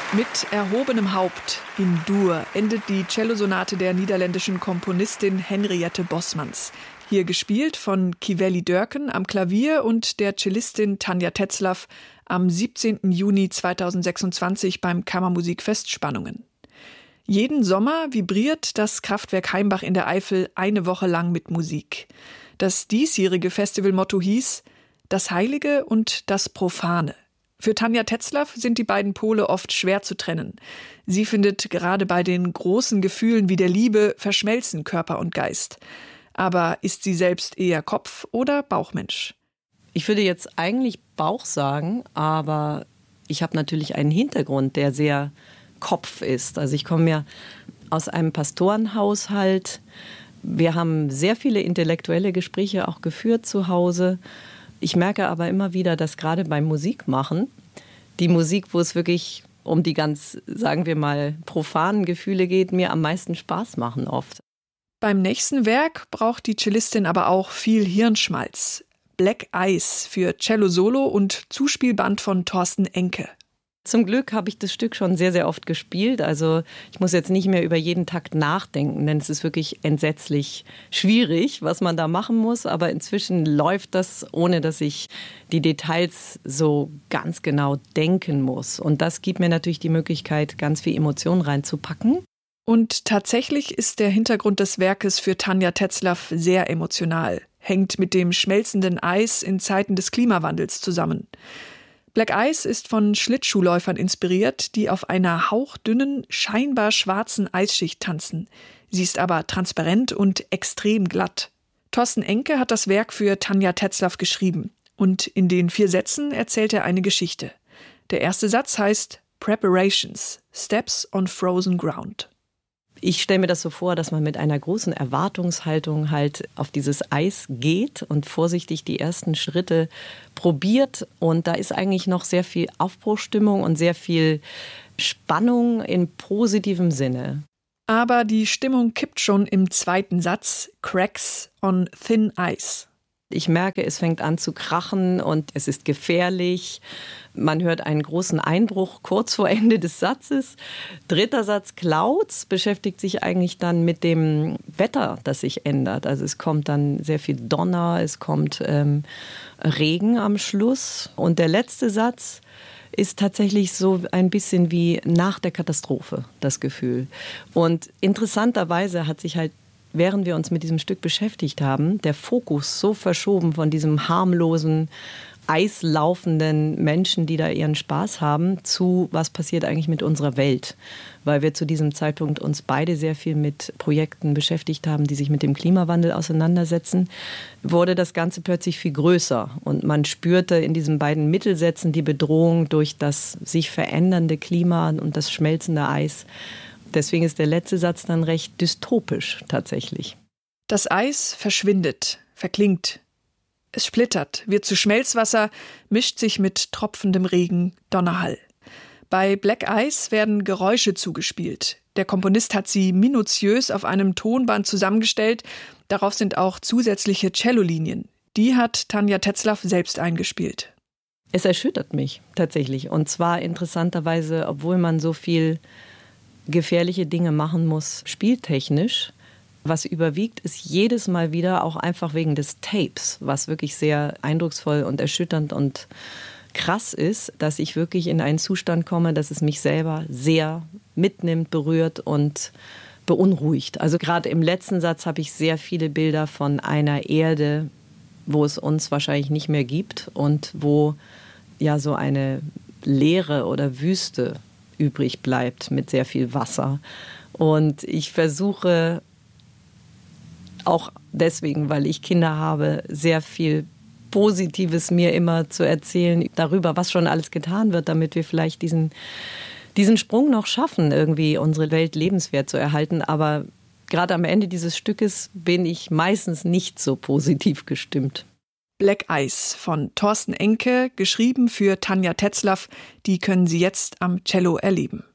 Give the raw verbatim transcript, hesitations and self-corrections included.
Mit erhobenem Haupt in Dur endet die Cellosonate der niederländischen Komponistin Henriette Bosmans. Hier gespielt von Kiveli Dörken am Klavier und der Cellistin Tanja Tetzlaff am siebzehnten Juni zweitausendsechsundzwanzig beim Kammermusikfest Spannungen. Jeden Sommer vibriert das Kraftwerk Heimbach in der Eifel eine Woche lang mit Musik. Das diesjährige Festivalmotto hieß »Das Heilige und das Profane«. Für Tanja Tetzlaff sind die beiden Pole oft schwer zu trennen. Sie findet, gerade bei den großen Gefühlen wie der Liebe verschmelzen Körper und Geist. Aber ist sie selbst eher Kopf- oder Bauchmensch? Ich würde jetzt eigentlich Bauch sagen, aber ich habe natürlich einen Hintergrund, der sehr Kopf ist. Also ich komme ja aus einem Pastorenhaushalt. Wir haben sehr viele intellektuelle Gespräche auch geführt zu Hause. Ich merke aber immer wieder, dass gerade beim Musikmachen, die Musik, wo es wirklich um die ganz, sagen wir mal, profanen Gefühle geht, mir am meisten Spaß machen oft. Beim nächsten Werk braucht die Cellistin aber auch viel Hirnschmalz. Black Ice für Cello Solo und Zuspielband von Thorsten Enke. Zum Glück habe ich das Stück schon sehr, sehr oft gespielt. Also ich muss jetzt nicht mehr über jeden Takt nachdenken, denn es ist wirklich entsetzlich schwierig, was man da machen muss. Aber inzwischen läuft das, ohne dass ich die Details so ganz genau denken muss. Und das gibt mir natürlich die Möglichkeit, ganz viel Emotionen reinzupacken. Und tatsächlich ist der Hintergrund des Werkes für Tanja Tetzlaff sehr emotional. Hängt mit dem schmelzenden Eis in Zeiten des Klimawandels zusammen. Black Ice ist von Schlittschuhläufern inspiriert, die auf einer hauchdünnen, scheinbar schwarzen Eisschicht tanzen. Sie ist aber transparent und extrem glatt. Thorsten Enke hat das Werk für Tanja Tetzlaff geschrieben. Und in den vier Sätzen erzählt er eine Geschichte. Der erste Satz heißt Preparations, Steps on Frozen Ground. Ich stelle mir das so vor, dass man mit einer großen Erwartungshaltung halt auf dieses Eis geht und vorsichtig die ersten Schritte probiert. Und da ist eigentlich noch sehr viel Aufbruchstimmung und sehr viel Spannung in positivem Sinne. Aber die Stimmung kippt schon im zweiten Satz, Cracks on Thin Ice. Ich merke, es fängt an zu krachen und es ist gefährlich. Man hört einen großen Einbruch kurz vor Ende des Satzes. Dritter Satz, Clouds, beschäftigt sich eigentlich dann mit dem Wetter, das sich ändert. Also es kommt dann sehr viel Donner, es kommt ähm, Regen am Schluss. Und der letzte Satz ist tatsächlich so ein bisschen wie nach der Katastrophe, das Gefühl. Und interessanterweise hat sich halt, während wir uns mit diesem Stück beschäftigt haben, der Fokus so verschoben von diesem harmlosen, eislaufenden Menschen, die da ihren Spaß haben, zu was passiert eigentlich mit unserer Welt. Weil wir zu diesem Zeitpunkt uns beide sehr viel mit Projekten beschäftigt haben, die sich mit dem Klimawandel auseinandersetzen, wurde das Ganze plötzlich viel größer. Und man spürte in diesen beiden Mittelsätzen die Bedrohung durch das sich verändernde Klima und das schmelzende Eis. Deswegen ist der letzte Satz dann recht dystopisch tatsächlich. Das Eis verschwindet, verklingt. Es splittert, wird zu Schmelzwasser, mischt sich mit tropfendem Regen, Donnerhall. Bei Black Ice werden Geräusche zugespielt. Der Komponist hat sie minutiös auf einem Tonband zusammengestellt. Darauf sind auch zusätzliche Cellolinien. Die hat Tanja Tetzlaff selbst eingespielt. Es erschüttert mich tatsächlich. Und zwar interessanterweise, obwohl man so viel gefährliche Dinge machen muss, spieltechnisch. Was überwiegt, ist jedes Mal wieder auch einfach wegen des Tapes, was wirklich sehr eindrucksvoll und erschütternd und krass ist, dass ich wirklich in einen Zustand komme, dass es mich selber sehr mitnimmt, berührt und beunruhigt. Also gerade im letzten Satz habe ich sehr viele Bilder von einer Erde, wo es uns wahrscheinlich nicht mehr gibt und wo ja so eine Leere oder Wüste übrig bleibt mit sehr viel Wasser. Und ich versuche auch deswegen, weil ich Kinder habe, sehr viel Positives mir immer zu erzählen darüber, was schon alles getan wird, damit wir vielleicht diesen, diesen Sprung noch schaffen, irgendwie unsere Welt lebenswert zu erhalten. Aber gerade am Ende dieses Stückes bin ich meistens nicht so positiv gestimmt. Black Ice von Thorsten Enke, geschrieben für Tanja Tetzlaff, die können Sie jetzt am Cello erleben.